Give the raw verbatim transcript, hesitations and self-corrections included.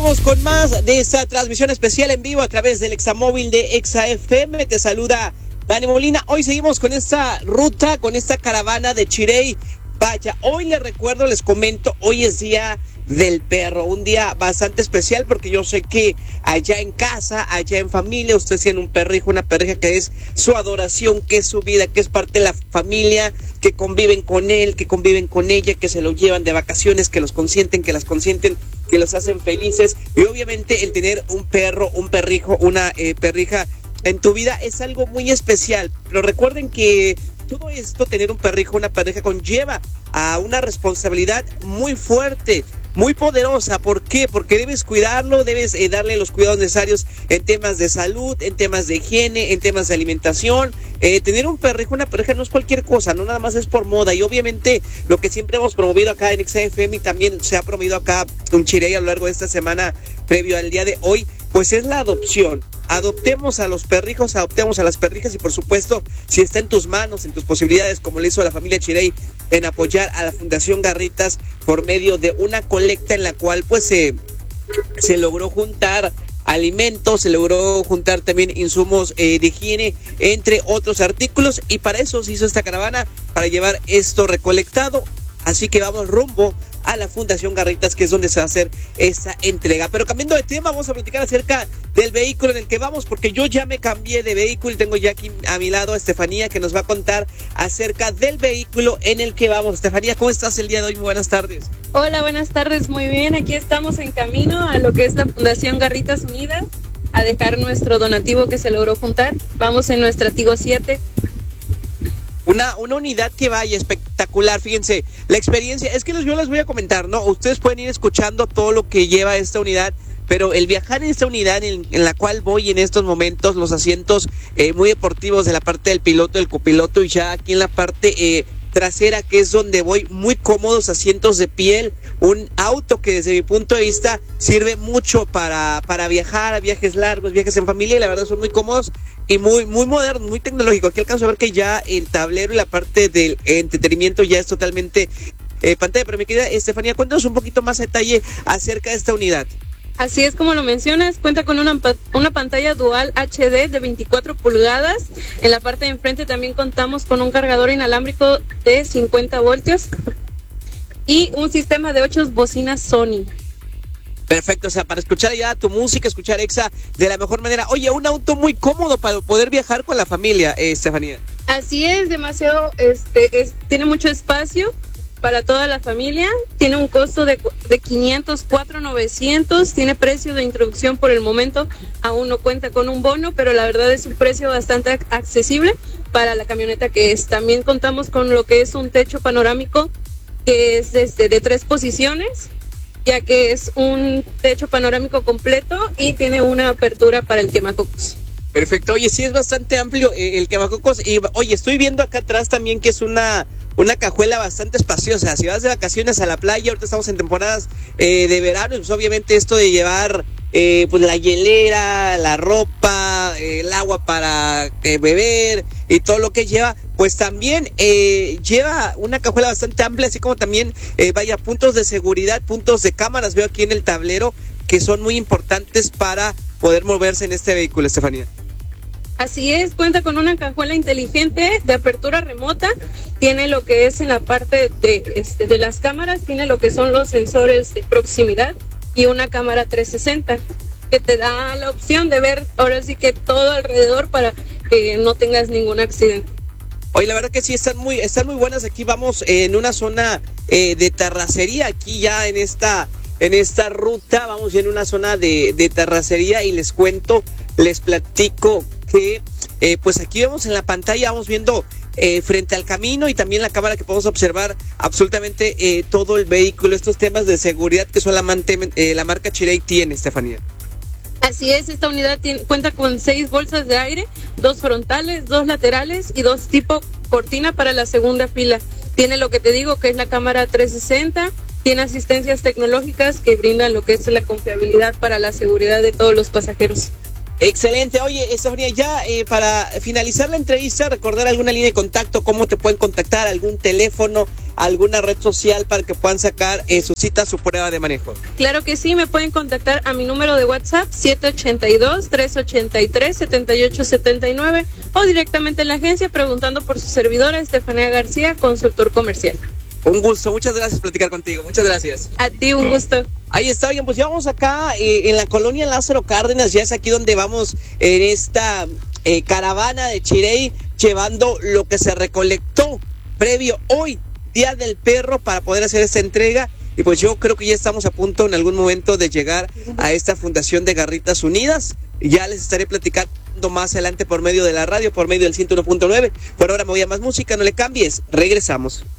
seguimos con más de esta transmisión especial en vivo a través del Examóvil de Exa F M. Te saluda Dani Molina. Hoy seguimos con esta ruta, con esta caravana de Chirey. Vaya, hoy les recuerdo, les comento, hoy es día del perro, un día bastante especial porque yo sé que allá en casa, allá en familia, ustedes tienen un perrijo, una perrija que es su adoración, que es su vida, que es parte de la familia, que conviven con él, que conviven con ella, que se lo llevan de vacaciones, que los consienten, que las consienten, que los hacen felices. Y obviamente el tener un perro, un perrijo, una eh, perrija en tu vida es algo muy especial. Pero recuerden que todo esto, tener un perrijo, una perrija, conlleva a una responsabilidad muy fuerte, muy poderosa. ¿Por qué? Porque debes cuidarlo, debes eh, darle los cuidados necesarios en temas de salud, en temas de higiene, en temas de alimentación. Eh, tener un perrijo, una perrija no es cualquier cosa, no nada más es por moda. Y obviamente lo que siempre hemos promovido acá en Exa F M y también se ha promovido acá un Chirey a lo largo de esta semana previo al día de hoy, pues es la adopción. Adoptemos a los perrijos, adoptemos a las perrijas y por supuesto, si está en tus manos, en tus posibilidades, como le hizo la familia Chirey, en apoyar a la Fundación Garritas por medio de una colecta en la cual pues se, se logró juntar alimentos, se logró juntar también insumos eh, de higiene, entre otros artículos, y para eso se hizo esta caravana, para llevar esto recolectado. Así que vamos rumbo a la Fundación Garritas, que es donde se va a hacer esta entrega. Pero cambiando de tema, vamos a platicar acerca del vehículo en el que vamos, porque yo ya me cambié de vehículo y tengo ya aquí a mi lado a Estefanía, que nos va a contar acerca del vehículo en el que vamos. Estefanía, ¿cómo estás el día de hoy? Muy buenas tardes. Hola, buenas tardes, muy bien. Aquí estamos en camino a lo que es la Fundación Garritas Unidas, a dejar nuestro donativo que se logró juntar. Vamos en nuestra Tigo siete. Una, una unidad que vaya espectacular, fíjense, la experiencia, es que yo les voy a comentar, ¿no? Ustedes pueden ir escuchando todo lo que lleva esta unidad, pero el viajar en esta unidad en, en la cual voy en estos momentos, los asientos eh, muy deportivos de la parte del piloto, del copiloto, y ya aquí en la parte eh, trasera, que es donde voy, muy cómodos asientos de piel, un auto que desde mi punto de vista sirve mucho para, para viajar, a viajes largos, viajes en familia, y la verdad son muy cómodos y muy, muy moderno, muy tecnológico. Aquí alcanzo a ver que ya el tablero y la parte del entretenimiento ya es totalmente eh, pantalla. Pero mi querida Estefanía, cuéntanos un poquito más detalle acerca de esta unidad. Así es como lo mencionas, cuenta con una, una pantalla dual H D de veinticuatro pulgadas. En la parte de enfrente también contamos con un cargador inalámbrico de cincuenta voltios y un sistema de ocho bocinas Sony. Perfecto, o sea, para escuchar ya tu música, escuchar Exa de la mejor manera. Oye, un auto muy cómodo para poder viajar con la familia, eh, Estefanía. Así es, demasiado, este, es, tiene mucho espacio para toda la familia, tiene un costo de, de quinientos cuatro mil novecientos, tiene precio de introducción por el momento, aún no cuenta con un bono, pero la verdad es un precio bastante accesible para la camioneta que es. También contamos con lo que es un techo panorámico que es este, de tres posiciones, ya que es un techo panorámico completo y tiene una apertura para el quemacocos. Perfecto, oye, sí es bastante amplio eh, el quemacocos. Y oye, estoy viendo acá atrás también que es una, una cajuela bastante espaciosa. Si vas de vacaciones a la playa, ahorita estamos en temporadas eh, de verano, pues obviamente esto de llevar eh, pues la hielera, la ropa, eh, el agua para eh, beber y todo lo que lleva, pues también eh, lleva una cajuela bastante amplia, así como también eh, vaya puntos de seguridad, puntos de cámaras, veo aquí en el tablero, que son muy importantes para poder moverse en este vehículo, Estefanía. Así es, cuenta con una cajuela inteligente de apertura remota, tiene lo que es en la parte de, este, de las cámaras, tiene lo que son los sensores de proximidad y una cámara trescientos sesenta que te da la opción de ver ahora sí que todo alrededor para que no tengas ningún accidente. Oye, la verdad que sí, están muy, están muy buenas. Aquí vamos en una zona eh, de terracería, aquí ya en esta, en esta ruta, vamos ya en una zona de, de terracería y les cuento, les platico que eh, pues aquí vemos en la pantalla, vamos viendo eh, frente al camino y también la cámara que podemos observar absolutamente eh, todo el vehículo, estos temas de seguridad que solamente eh, la marca Chirey tiene, Estefanía. Así es, esta unidad tiene, cuenta con seis bolsas de aire, dos frontales, dos laterales y dos tipo cortina para la segunda fila. Tiene lo que te digo que es la cámara trescientos sesenta, tiene asistencias tecnológicas que brindan lo que es la confiabilidad para la seguridad de todos los pasajeros. Excelente. Oye, Estefanía, ya eh, para finalizar la entrevista, recordar alguna línea de contacto, cómo te pueden contactar, algún teléfono, alguna red social para que puedan sacar eh, su cita, su prueba de manejo. Claro que sí, me pueden contactar a mi número de WhatsApp siete ocho dos, tres ocho tres, siete ocho siete nueve o directamente en la agencia preguntando por su servidora Estefanía García, consultor comercial. Un gusto, muchas gracias por platicar contigo, muchas gracias. A ti un gusto. Ahí está, bien, pues ya vamos acá eh, en la colonia Lázaro Cárdenas, ya es aquí donde vamos en esta eh, caravana de Chirey, llevando lo que se recolectó previo hoy, Día del Perro, para poder hacer esta entrega. Y pues yo creo que ya estamos a punto en algún momento de llegar a esta fundación de Garritas Unidas. Ya les estaré platicando más adelante por medio de la radio, por medio del ciento uno punto nueve. Por ahora me voy a más música, no le cambies, regresamos.